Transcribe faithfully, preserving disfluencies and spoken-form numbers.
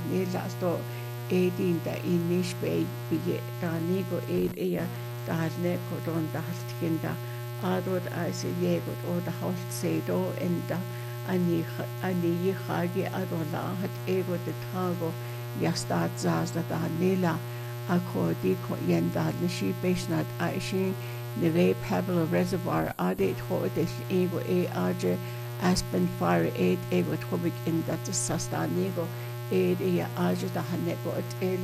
nila sto eighteen da inish bay bige da nigo eight ea da ne ko don da haltkinda adod as yego o da halt se do enda ani ani yihagi adola hat ego de tago yastat zaz da nila ako di ko yenda nishi besnat aishi neve Pablo Reservoir adet ho de ego e aje Aspen Fire eight ego tobik in that sasta nego e aje da haneko et